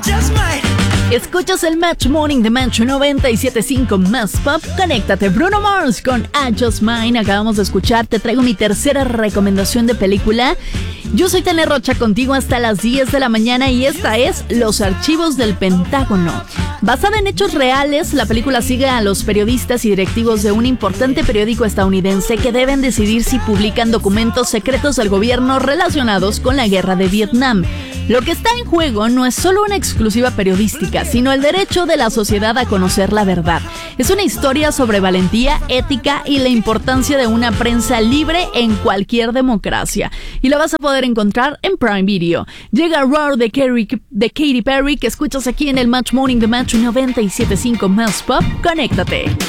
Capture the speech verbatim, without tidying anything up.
Escuchas el Match Morning de Match noventa y siete punto cinco más pop. Conéctate, Bruno Mars con I Just Mine. Acabamos de escuchar, te traigo mi tercera recomendación de película. Yo soy Tania Rocha, contigo hasta las diez de la mañana y esta es Los Archivos del Pentágono. Basada en hechos reales, la película sigue a los periodistas y directivos de un importante periódico estadounidense que deben decidir si publican documentos secretos del gobierno relacionados con la guerra de Vietnam. Lo que está en juego no es solo una exclusiva periodística, sino el derecho de la sociedad a conocer la verdad. Es una historia sobre valentía, ética y la importancia de una prensa libre en cualquier democracia. Y la vas a poder encontrar en Prime Video. Llega Roar de, Carrie, de Katy Perry, que escuchas aquí en el Match Morning de Match noventa y siete punto cinco más pop. Conéctate.